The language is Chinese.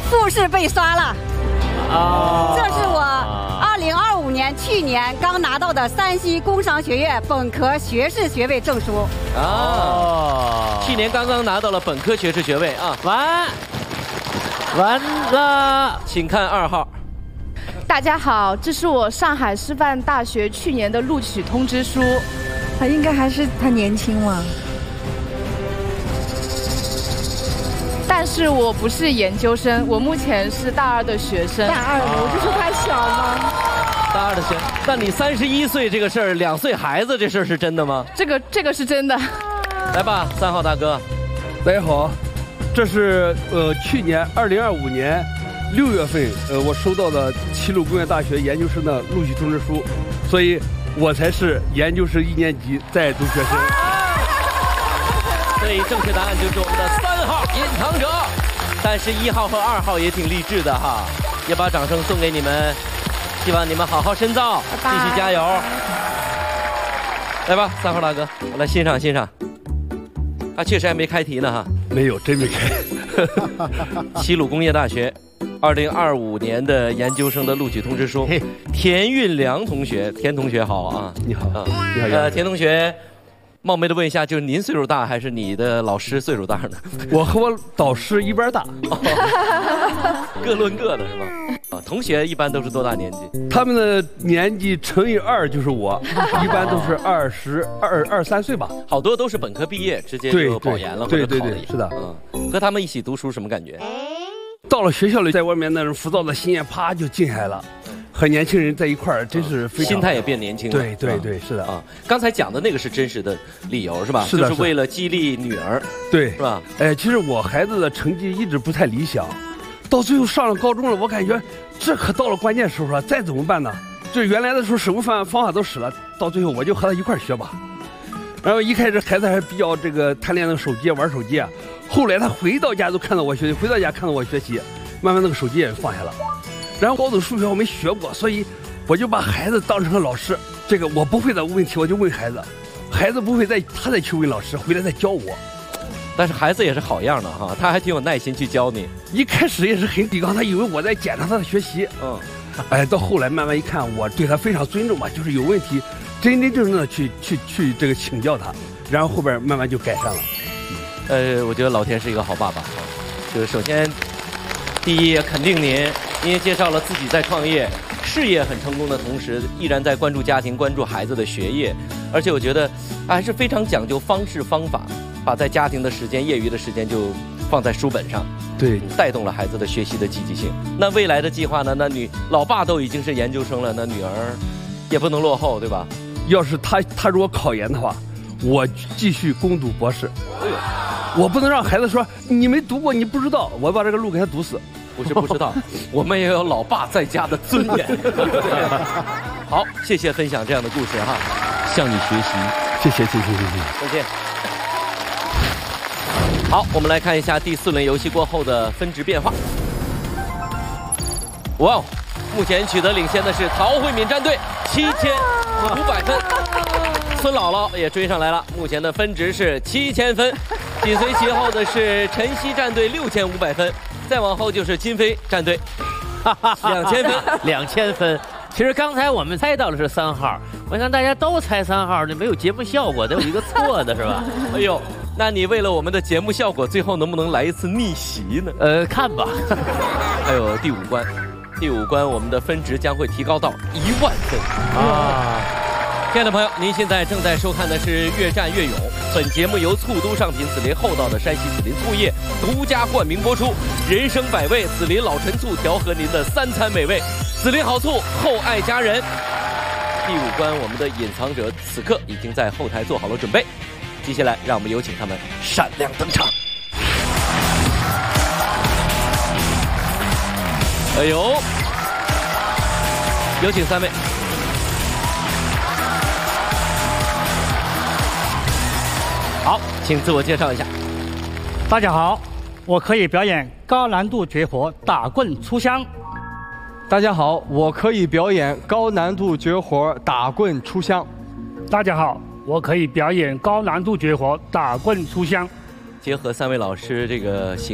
复试被刷了。这是我2025年去年刚拿到的山西工商学院本科学士学位证书。 去年刚刚拿到了本科学士学位啊！完了，请看2号。 大家好，这是我上海师范大学去年的录取通知书。 他应该还是他年轻嘛。 但是我不是研究生，我目前是大2的学生。 大2的，我就说他小吗？ 大2的学，那你31岁这个事儿，2岁孩子这事儿是真的吗？ 这个是真的。 来吧，3号大哥。 大家好，这是去年2025年6月份我收到的齐鲁工业大学研究生的录取通知书，所以我才是研究生1年级在读学生。 所以正确答案就是我们的3号隐藏者，但是1号和2号也挺励志的哈，也把掌声送给你们，希望你们好好深造，继续加油。来吧，3号大哥，我来欣赏欣赏。他确实还没开题呢哈。 没有，真没开。 齐鲁工业大学2025年的研究生的录取通知书，田运良同学，田同学好啊。 你好，你好。 田同学。冒昧的问一下，就是您岁数大还是你的老师岁数大呢？ 我和我导师一边大， 各论各的是吧？同学一般都是多大年纪？ 他们的年纪乘以2就是我，一般都是23岁吧。 好多都是本科毕业直接就保研了， 对，是的。 和他们一起读书什么感觉？ 到了学校里，在外面那种浮躁的心也啪就静下来了。和年轻人在一块儿，真是非常心态也变年轻了。 对，是的啊。 刚才讲的那个是真实的理由是吧？ 是的， 就是为了激励女儿， 对， 是吧？ 其实我孩子的成绩一直不太理想，到最后上了高中了，我感觉这可到了关键时候了，再怎么办呢？这原来的时候什么方法都使了，到最后我就和他一块儿学吧。然后一开始孩子还比较这个贪恋那个手机玩手机啊，后来他回到家都看到我学习，回到家看到我学习，慢慢那个手机也放下了。然后高等数学我没学过，所以我就把孩子当成了老师。这个我不会的问题我就问孩子，孩子不会他再去问老师，回来再教我。 但是孩子也是好样的哈，他还挺有耐心去教你。 一开始也是很抵抗，他以为我在检查他的学习。到后来慢慢一看，我对他非常尊重嘛，就是有问题，真正的去这个请教他，然后后边慢慢就改善了。 我觉得老田是一个好爸爸，就是首先。第一，也肯定您也介绍了自己在创业、事业很成功的同时，依然在关注家庭、关注孩子的学业，而且我觉得还是非常讲究方式方法，把在家庭的时间、业余的时间就放在书本上， 对， 带动了孩子的学习的积极性。那未来的计划呢？那老爸都已经是研究生了，那女儿也不能落后，对吧？ 要是他如果考研的话，我继续攻读博士。我不能让孩子说你没读过你不知道，我把这个路给他堵死。 不是不知道，我们也有老爸在家的尊严。好，谢谢分享这样的故事哈，向你学习， 谢谢， 再见。好，我们来看一下第4轮游戏过后的分值变化。哇哦，目前取得领先的是陶慧敏战队7500分，孙姥姥也追上来了，目前的分值是7000分，紧随其后的是晨曦战队6500分。再往后就是金飞战队，2000分 ，2000分。其实刚才我们猜到的是3号，我想大家都猜3号，这没有节目效果，得有一个错的是吧？ 哎呦，那你为了我们的节目效果，最后能不能来一次逆袭呢？ 看吧。 还有第5关，第5关我们的分值将会提高到10000分啊！亲爱的朋友，您现在正在收看的是《越战越勇》，本节目由醋都上品紫林厚道的山西紫林醋业独家冠名播出，人生百味，紫林老陈醋调和您的3餐美味，紫林好醋，厚爱家人。第5关，我们的隐藏者此刻已经在后台做好了准备，接下来让我们有请他们闪亮登场。哎呦，有请3位。好，请自我介绍一下。 大家好，我可以表演高难度绝活打棍出香。 大家好，我可以表演高难度绝活打棍出香。 大家好，我可以表演高难度绝活打棍出香。 结合3位老师这个形